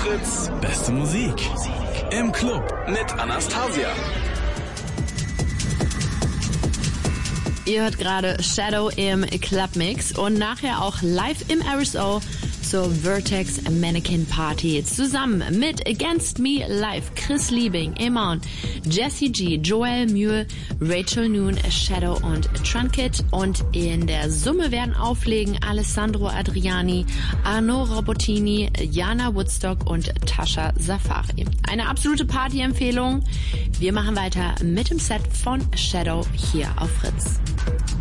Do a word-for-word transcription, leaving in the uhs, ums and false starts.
Fritz, beste Musik. Im Club mit Anastasia. Ihr hört gerade Shadow im Clubmix und nachher auch live im R S O zur Vertex Mannequin Party. Zusammen mit Against Me Live, Chris Liebing, Iman, Jessie G, Joel Mühe, Rachel Noon, Shadow und Trunkit. Und in der Summe werden auflegen Alessandro Adriani, Arno Robotini, Jana Woodstock und Tasha Safari. Eine absolute Party-Empfehlung. Wir machen weiter mit dem Set von Shadow hier auf Fritz.